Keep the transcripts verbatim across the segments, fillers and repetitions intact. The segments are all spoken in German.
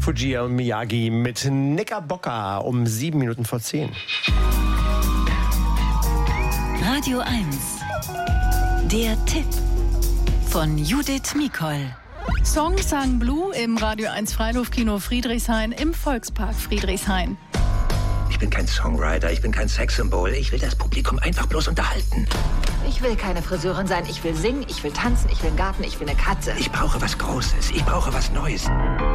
Fujia und Miyagi mit Knickerbocker um sieben Minuten vor zehn. Radio eins. Der Tipp von Judith Mikol. Song Sang Blue im Radio eins Freiluftkino Friedrichshain im Volkspark Friedrichshain. Ich bin kein Songwriter, ich bin kein Sexsymbol. Ich will das Publikum einfach bloß unterhalten. Ich will keine Friseurin sein. Ich will singen, ich will tanzen, ich will einen Garten, ich will eine Katze. Ich brauche was Großes, ich brauche was Neues.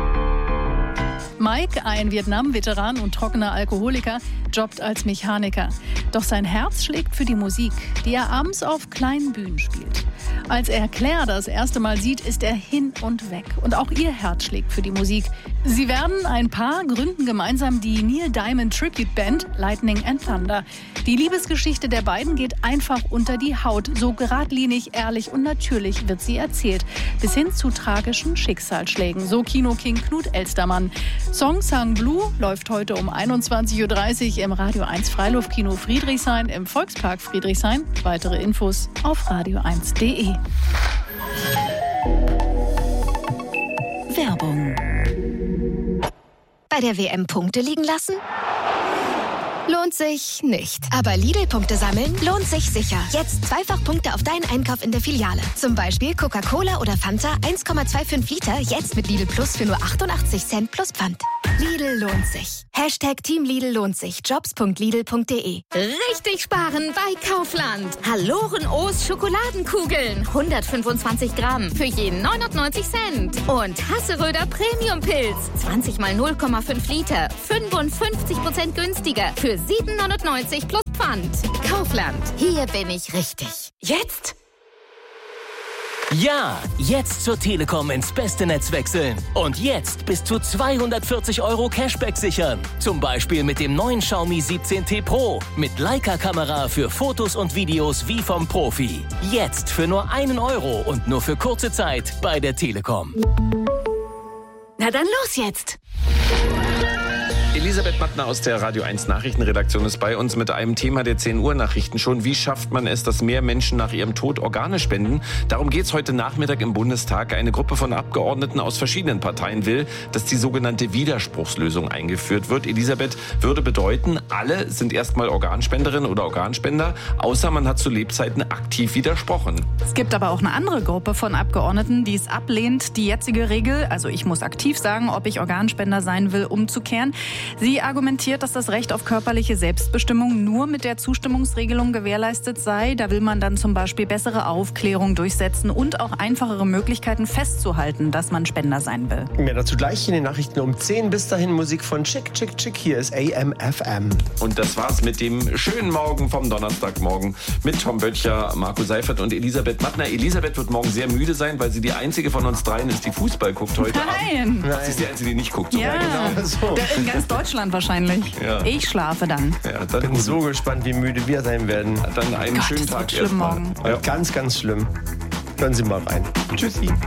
Mike, ein Vietnam-Veteran und trockener Alkoholiker, jobbt als Mechaniker. Doch sein Herz schlägt für die Musik, die er abends auf kleinen Bühnen spielt. Als er Claire das erste Mal sieht, ist er hin und weg. Und auch ihr Herz schlägt für die Musik. Sie werden ein Paar, gründen gemeinsam die Neil Diamond Tribute Band Lightning and Thunder. Die Liebesgeschichte der beiden geht einfach unter die Haut. So geradlinig, ehrlich und natürlich wird sie erzählt. Bis hin zu tragischen Schicksalsschlägen. So Kino-King Knut Elstermann. Song Sang Blue läuft heute um einundzwanzig Uhr dreißig im Radio eins Freiluftkino Friedrichshain im Volkspark Friedrichshain. Weitere Infos auf radio eins punkt de. Werbung. Bei der W M Punkte liegen lassen? Lohnt sich nicht. Aber Lidl-Punkte sammeln lohnt sich sicher. Jetzt zweifach Punkte auf deinen Einkauf in der Filiale. Zum Beispiel Coca-Cola oder Fanta eins Komma fünfundzwanzig Liter, jetzt mit Lidl Plus für nur achtundachtzig Cent plus Pfand. Lidl lohnt sich. Hashtag Team Lidl lohnt sich. Jobs punkt lidl punkt de. Richtig sparen bei Kaufland. Haloren-O's Schokoladenkugeln. hundertfünfundzwanzig Gramm für jeden neunundneunzig Cent. Und Hasseröder Premium-Pilz. zwanzig mal null Komma fünf Liter. fünfundfünfzig Prozent günstiger. Für sieben neunundneunzig plus Pfand. Kaufland. Hier bin ich richtig. Jetzt? Ja, jetzt zur Telekom ins beste Netz wechseln. Und jetzt bis zu zweihundertvierzig Euro Cashback sichern. Zum Beispiel mit dem neuen Xiaomi siebzehn T Pro. Mit Leica-Kamera für Fotos und Videos wie vom Profi. Jetzt für nur einen Euro und nur für kurze Zeit bei der Telekom. Na dann los jetzt. Elisabeth Mattner aus der Radio eins Nachrichtenredaktion ist bei uns mit einem Thema der zehn Uhr Nachrichten schon. Wie schafft man es, dass mehr Menschen nach ihrem Tod Organe spenden? Darum geht es heute Nachmittag im Bundestag. Eine Gruppe von Abgeordneten aus verschiedenen Parteien will, dass die sogenannte Widerspruchslösung eingeführt wird. Elisabeth, würde bedeuten, alle sind erstmal Organspenderinnen oder Organspender, außer man hat zu Lebzeiten aktiv widersprochen. Es gibt aber auch eine andere Gruppe von Abgeordneten, die es ablehnt, die jetzige Regel, also ich muss aktiv sagen, ob ich Organspender sein will, umzukehren. Sie argumentiert, dass das Recht auf körperliche Selbstbestimmung nur mit der Zustimmungsregelung gewährleistet sei. Da will man dann zum Beispiel bessere Aufklärung durchsetzen und auch einfachere Möglichkeiten festzuhalten, dass man Spender sein will. Mehr dazu gleich in den Nachrichten um zehn. Bis dahin Musik von Chick, Chick, Chick. Hier ist A M F M. Und das war's mit dem schönen Morgen vom Donnerstagmorgen mit Tom Böttcher, Marco Seifert und Elisabeth Mattner. Elisabeth wird morgen sehr müde sein, weil sie die einzige von uns dreien ist, die Fußball guckt heute Nein. Abend. Sie ist die einzige, die nicht guckt. Sogar. Ja, genau. So. In ganz Deutschland wahrscheinlich. Ja. Ich schlafe dann. Ja, dann bin so gespannt, wie müde wir sein werden. Dann einen Gott, schönen das Tag wird schlimm erstmal. morgen. Ja. Ganz, ganz schlimm. Hören Sie mal rein. Tschüssi.